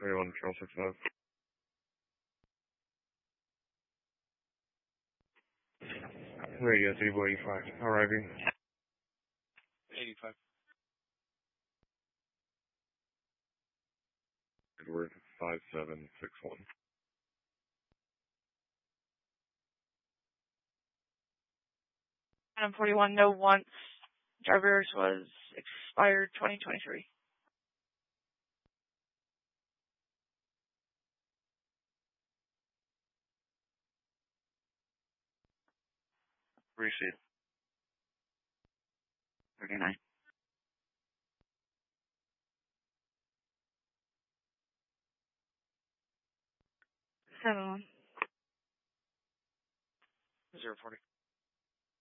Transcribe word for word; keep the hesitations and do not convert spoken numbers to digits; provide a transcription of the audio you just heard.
thirty-one Control six five. Radio table eighty-five. Arriving. eighty-five. Edward five seven six one. Adam forty-one, no once. Driver's was expired twenty twenty-three. Receive. thirty-nine. seven one. zero forty.